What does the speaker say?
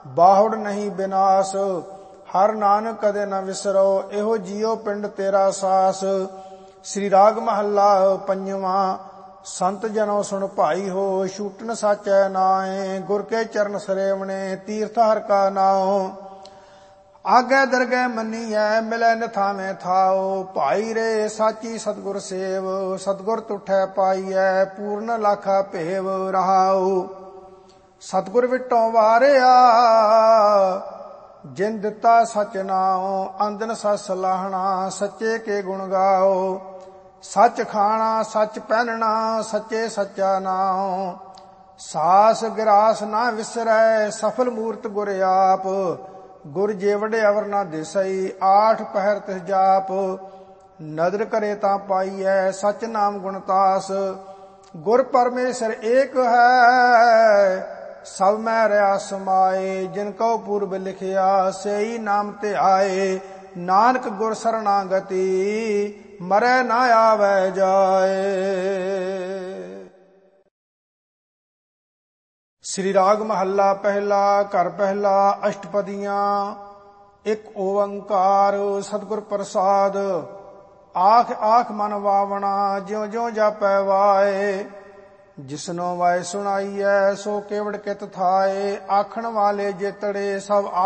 ਬਾਹੁੜ ਨਹੀਂ ਬਿਨਾਸ਼। ਹਰ ਨਾਨਕ ਕਦੇ ਨ ਵਿਸਰੋ, ਇਹੋ ਜੀਉ ਪਿੰਡ ਤੇਰਾ ਸਾਸ। ਸ੍ਰੀ ਰਾਗ ਮਹੱਲਾ ਪੰਜਵਾਂ। ਸੰਤ ਜਨੋ ਸੁਣ ਭਾਈ ਹੋ, ਛੂਟਨ ਸਾਚੈ ਨਾਏ। ਗੁਰ ਕੇ ਚਰਨ ਸਰੇਵਣੇ, ਤੀਰਥ ਹਰਿ ਕਾ ਨਾਉ। ਆਗੇ ਦਰਗਹਿ ਮੰਨੀਐ, ਮਿਲੈ ਨਿਥਾਵੇਂ ਥਾਉ। ਭਾਈ ਰੇ ਸਾਚੀ ਸਤਿਗੁਰ ਸੇਵ, ਸਤਿਗੁਰ ਤੁਠੈ ਪਾਈਐ। ਪੂਰਨ ਲਾਖਾ ਭੇਵ ਰਹਾਉ। ਸਤਿਗੁਰ ਵਿਟੋਂ ਵਾਰਿਆ, ਜਿਨ ਦਿੱਤਾ ਸਚ ਨਾਉ। ਅੰਦਨ ਸਚ ਸਲਾਹਣਾ, ਸੱਚੇ ਕੇ ਗੁਣ ਗਾਓ। ਸੱਚ ਖਾਣਾ ਸੱਚ ਪਹਿਨਣਾ, ਸੱਚੇ ਸੱਚਾ ਨਾਉ। ਸਾਸ ਗਿਰਾਸ ਨਾ ਵਿਸਰੈ, ਸਫਲ ਮੂਰਤ ਗੁਰ ਆਪ। ਗੁਰ ਜੇਵੜੇ ਅਵਰ ਨਾ ਦਿਸਈ, ਆਠ ਪਹਿਰ ਤਿਸ ਜਾਪ। ਨਦਰ ਕਰੇ ਤਾਂ ਪਾਈਐ, ਸਚ ਨਾਮ ਗੁਣਤਾਸ। ਗੁਰ ਪਰਮੇਸ਼ਰ ਏਕ ਹੈ, ਸਭ ਮੈਂ ਰਿਆ ਸਮਾਏ। ਜਿਨ ਕਉ ਪੂਰਬ ਲਿਖਿਆ, ਸੇਈ ਨਾਮ ਤੇ ਆਏ। ਨਾਨਕ ਗੁਰ ਸਰਣਾਗਤੀ, ਮਰੈ ਨਾ ਆਵੈ ਜਾਏ। ਸ੍ਰੀ ਰਾਗ ਮਹੱਲਾ ਪਹਿਲਾ। ਘਰ ਪਹਿਲਾ। ਅਸ਼ਟਪਦੀਆਂ। ਇੱਕ ਓੰਕਾਰ ਸਤਿਗੁਰ ਪ੍ਰਸਾਦ। ਆਖ ਆਖ ਮਨ ਵਾਵਣਾ, ਜਿਉ ਜਿਉ ਜਾਪੈ ਵਾਏ। ਜਿਸਨੋ ਵਾਏ ਸੁਣਾਈਐ, ਸੋ ਕੇਵੜ ਕਿਤ ਥਾਏ। ਆਖਣ ਵਾਲੇ ਜੇਤੜੇ, ਸਭ